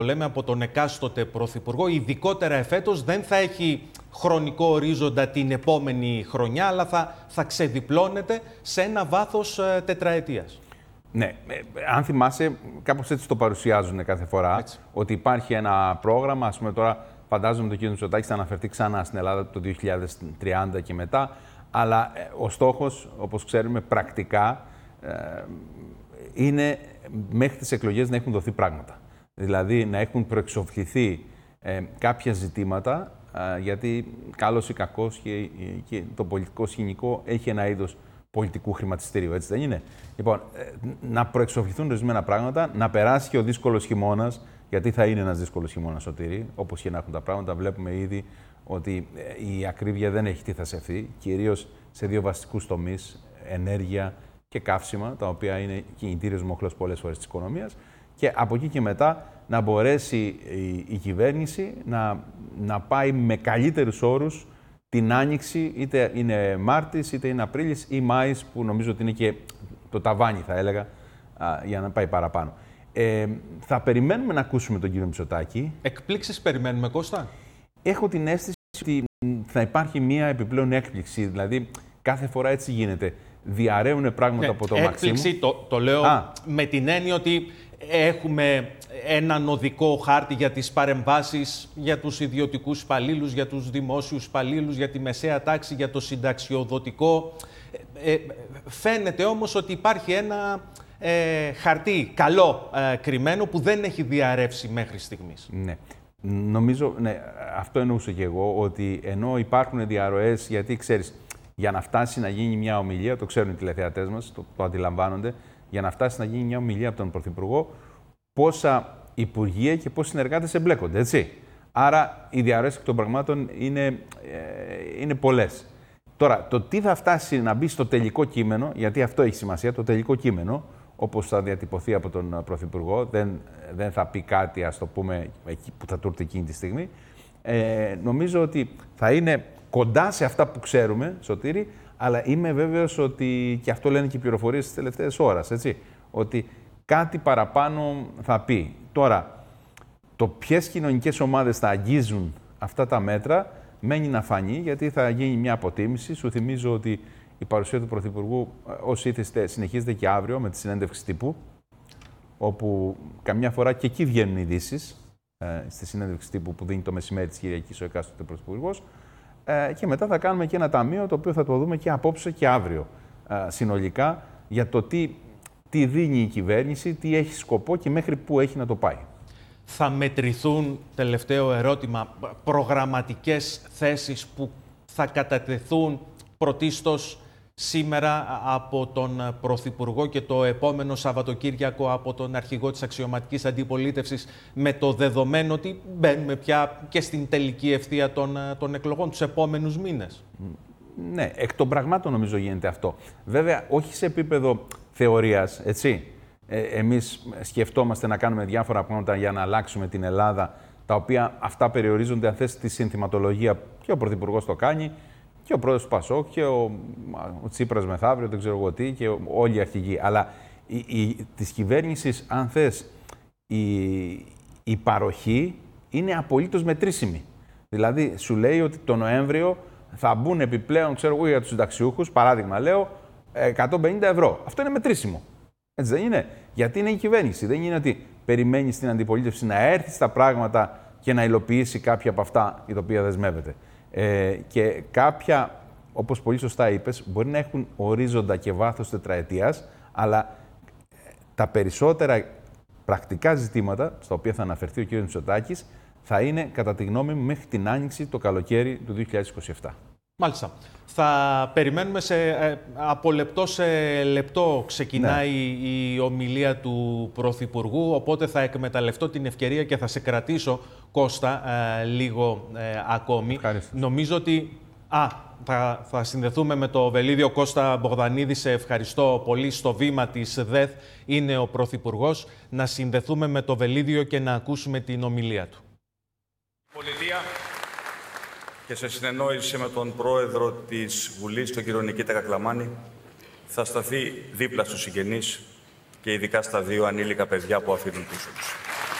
λέμε από τον εκάστοτε πρωθυπουργό, ειδικότερα εφέτος, δεν θα έχει χρονικό ορίζοντα την επόμενη χρονιά, αλλά θα ξεδιπλώνεται σε ένα βάθος τετραετίας. Ναι, αν θυμάσαι, κάπως έτσι το παρουσιάζουν κάθε φορά, έτσι, ότι υπάρχει ένα πρόγραμμα, ας πούμε τώρα φαντάζομαι το κ. Μητσοτάκης θα αναφερθεί ξανά στην Ελλάδα το 2030 και μετά, αλλά ο στόχος, όπως ξέρουμε, πρακτικά είναι μέχρι τις εκλογές να έχουν δοθεί πράγματα. Δηλαδή να έχουν προεξοφληθεί κάποια ζητήματα, γιατί καλώς ή κακώς και το πολιτικό σκηνικό έχει ένα είδος πολιτικού χρηματιστηρίου, έτσι δεν είναι? Λοιπόν, να προεξοφληθούν ορισμένα πράγματα, να περάσει και ο δύσκολος χειμώνας, γιατί θα είναι ένας δύσκολος χειμώνας, Σωτήρη, όπως και να έχουν τα πράγματα. Βλέπουμε ήδη ότι η ακρίβεια δεν έχει τι θα σευθεί, κυρίως σε δύο βασικούς τομείς, ενέργεια και καύσιμα, τα οποία είναι κινητήριος μοχλός πολλές φορές της οικονομίας. Και από εκεί και μετά να μπορέσει η κυβέρνηση να πάει με καλύτερους όρους την Άνοιξη, είτε είναι Μάρτης, είτε είναι Απρίλης ή Μάης, που νομίζω ότι είναι και το ταβάνι, θα έλεγα, για να πάει παραπάνω. Θα περιμένουμε να ακούσουμε τον κύριο Μητσοτάκη. Εκπλήξεις περιμένουμε, Κώστα? Έχω την αίσθηση ότι θα υπάρχει μία επιπλέον έκπληξη. Δηλαδή, κάθε φορά έτσι γίνεται. Διαρρέουν πράγματα από το Μαξίμου. Έκπληξη, το λέω με την έννοια ότι έχουμε έναν οδικό χάρτη για τις παρεμβάσεις για τους ιδιωτικούς υπαλλήλους, για τους δημόσιους υπαλλήλους, για τη μεσαία τάξη, για το συνταξιοδοτικό. Φαίνεται όμως ότι υπάρχει ένα χαρτί καλό κρυμμένο που δεν έχει διαρρεύσει μέχρι στιγμής. Ναι. Νομίζω, ναι, αυτό εννοούσα και εγώ, ότι ενώ υπάρχουν διαρροές, γιατί ξέρεις, για να φτάσει να γίνει μια ομιλία, το ξέρουν οι τηλεθεατές μας, το αντιλαμβάνονται, για να φτάσει να γίνει μια ομιλία από τον Πρωθυπουργό, πόσα υπουργεία και πόσοι συνεργάτες εμπλέκονται, έτσι. Άρα οι διαρροές εκ των πραγμάτων είναι πολλές. Τώρα, το τι θα φτάσει να μπει στο τελικό κείμενο, γιατί αυτό έχει σημασία, το τελικό κείμενο, όπως θα διατυπωθεί από τον Πρωθυπουργό, δεν θα πει κάτι, ας το πούμε, εκεί που θα του έρθει εκείνη τη στιγμή. Νομίζω ότι θα είναι κοντά σε αυτά που ξέρουμε, Σωτήρη, αλλά είμαι βέβαιος ότι, και αυτό λένε και οι πληροφορίες τις τελευταίες ώρες, έτσι, ότι κάτι παραπάνω θα πει. Τώρα, το ποιες κοινωνικές ομάδες θα αγγίζουν αυτά τα μέτρα μένει να φανεί, γιατί θα γίνει μια αποτίμηση. Σου θυμίζω ότι η παρουσία του Πρωθυπουργού, όσοι ήθεστε, συνεχίζεται και αύριο με τη συνέντευξη τύπου, όπου καμιά φορά και εκεί βγαίνουν ειδήσεις, στη συνέντευξη τύπου που δίνει το μεσημέρι της Κυριακής ο εκάστοτε Πρωθυπουργός. Και μετά θα κάνουμε και ένα ταμείο, το οποίο θα το δούμε και απόψε και αύριο συνολικά, για το τι δίνει η κυβέρνηση, τι έχει σκοπό και μέχρι πού έχει να το πάει. Θα μετρηθούν, τελευταίο ερώτημα, προγραμματικές θέσεις που θα κατατεθούν πρωτίστως σήμερα από τον Πρωθυπουργό και το επόμενο Σαββατοκύριακο από τον αρχηγό της αξιωματικής αντιπολίτευσης, με το δεδομένο ότι μπαίνουμε πια και στην τελική ευθεία των εκλογών τους επόμενους μήνες? Ναι, εκ των πραγμάτων νομίζω γίνεται αυτό. Βέβαια, όχι σε επίπεδο θεωρίας, έτσι. Εμείς σκεφτόμαστε να κάνουμε διάφορα πράγματα για να αλλάξουμε την Ελλάδα, τα οποία αυτά περιορίζονται, αν θες, στη συνθηματολογία. Και ο Πρωθυπουργός το κάνει, και ο πρόεδρος του ΠΑΣΟΚ, και ο Τσίπρας μεθαύριο, δεν ξέρω εγώ τι, και όλοι οι αρχηγοί. Αλλά της κυβέρνησης, αν θες, η παροχή είναι απολύτως μετρήσιμη. Δηλαδή, σου λέει ότι το Νοέμβριο θα μπουν επιπλέον, ξέρω εγώ, για τους συνταξιούχους, παράδειγμα λέω, 150 ευρώ. Αυτό είναι μετρήσιμο. Έτσι δεν είναι? Γιατί είναι η κυβέρνηση. Δεν είναι ότι περιμένει στην αντιπολίτευση να έρθει στα πράγματα και να υλοποιήσει κάποια από αυτά για τα οποία δεσμεύεται. Και κάποια, όπως πολύ σωστά είπες, μπορεί να έχουν ορίζοντα και βάθος τετραετίας, αλλά τα περισσότερα πρακτικά ζητήματα, στα οποία θα αναφερθεί ο κ. Μητσοτάκης, θα είναι, κατά τη γνώμη μου, μέχρι την Άνοιξη το καλοκαίρι του 2027. Μάλιστα. Θα περιμένουμε από λεπτό σε λεπτό ξεκινάει η ομιλία του Πρωθυπουργού, οπότε θα εκμεταλλευτώ την ευκαιρία και θα σε κρατήσω, Κώστα, λίγο ακόμη. Ευχαριστώ. Νομίζω ότι θα συνδεθούμε με το βελίδιο. Κώστα Μπογδανίδη, σε ευχαριστώ πολύ. Στο βήμα της ΔΕΘ είναι ο Πρωθυπουργός. Να συνδεθούμε με το βελίδιο και να ακούσουμε την ομιλία του. Πολιτεία, και σε συνεννόηση με τον πρόεδρο της Βουλής, τον κύριο Νικήτα Κακλαμάνη, θα σταθεί δίπλα στους συγγενείς και ειδικά στα δύο ανήλικα παιδιά που αφήνουν πίσω τους.